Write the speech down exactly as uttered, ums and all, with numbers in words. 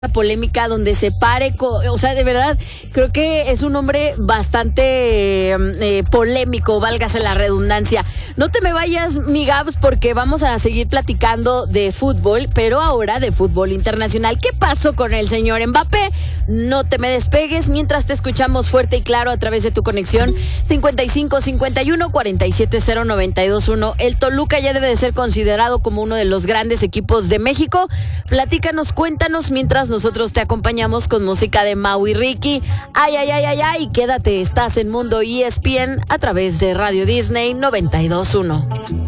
polémica donde se pare, o sea, de verdad, creo que es un hombre bastante eh, polémico, válgase la redundancia. No te me vayas, mi Gabs, porque vamos a seguir platicando de fútbol, pero ahora de fútbol internacional. ¿Qué pasó con el señor Mbappé? No te me despegues mientras te escuchamos fuerte y claro a través de tu conexión cincuenta y cinco cincuenta y uno cuarenta y siete cero noventa y dos uno. El Toluca ya debe de ser considerado como uno de los grandes equipos de México. Platícanos, cuéntanos mientras nosotros te acompañamos con música de Mau y Ricky. Ay, ay, ay, ay, ay, quédate, estás en Mundo E S P N a través de Radio Disney noventa y dos uno.